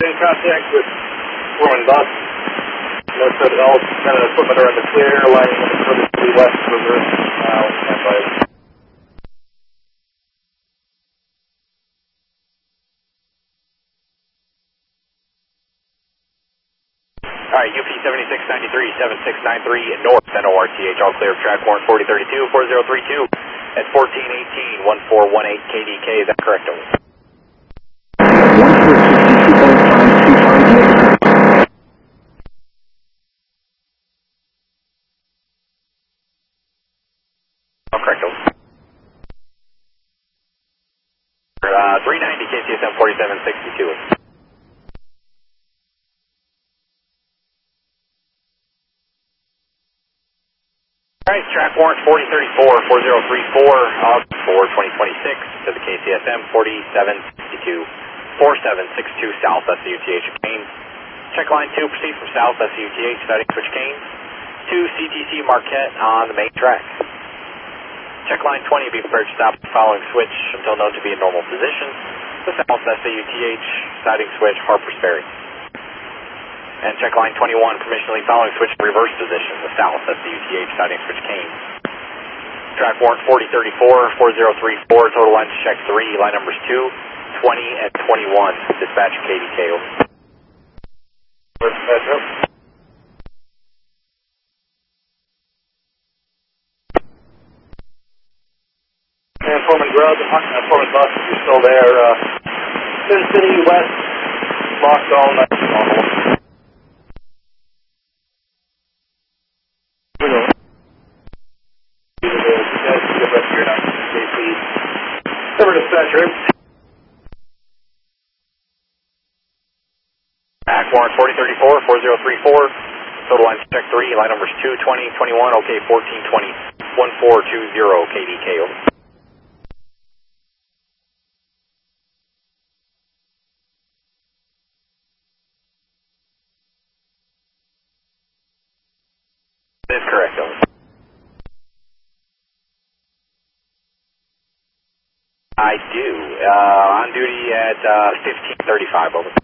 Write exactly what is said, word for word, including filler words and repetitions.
In contact with Foreman Bus. Note that all men and equipment are in the clear, lining in the further to the west of the river. Now, stand by. Alright, U P seventy-six ninety-three, seventy-six ninety-three North, N O R T H, all clear, track warrant forty thirty-two, four zero three two, at fourteen eighteen, one four one eight K D K, is that correct? Over. Oh, correct, over. Uh, three ninety K C S M forty-seven sixty-two. Alright, track warrant forty thirty-four, four zero three four, August fourth, twenty twenty-six, to the K C S M forty-seven sixty-two, forty-seven sixty-two South S U T H Kane. Check line two, proceed from South S U T H, starting switch Kane, to C T C Marquette on the main track. Check line twenty, be prepared to stop the following switch until known to be in normal position. The South S U T H, siding switch, Harper's Ferry. And check line twenty-one, permissionally following switch in reverse position, the South S U T H, siding switch Kane. Track warrant forty thirty-four, four zero three four, total line to check three, line numbers two, twenty, and twenty-one. Dispatch K D K, over. Dispatch, up. And Foreman Grubb, uh, Foreman Bus, if you're still there, uh, Sin City West, lost all night, normal. Over dispatcher. Back warrant forty thirty-four, four zero three four, total line to check three, line numbers two, twenty, twenty-one, OK fourteen twenty, one four two zero K D K, over. That is correct, over. I do. Uh, on duty at uh, fifteen thirty-five, over.